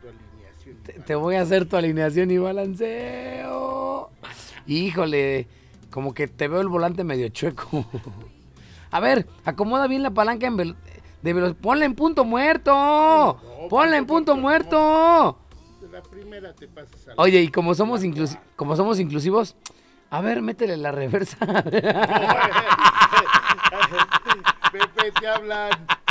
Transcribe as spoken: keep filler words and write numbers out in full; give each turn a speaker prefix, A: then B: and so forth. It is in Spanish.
A: tu alineación.
B: Te, te voy a hacer tu alineación y balanceo. Híjole, como que te veo el volante medio chueco. A ver, acomoda bien la palanca en vel- de velocidad. Ponla en punto muerto.
A: No, no,
B: Ponla en punto muerto.
A: De la primera te pasas a la...
B: Oye, y como somos, inclusi- como somos inclusivos, a ver, métele la reversa.
A: Pepe, te hablan.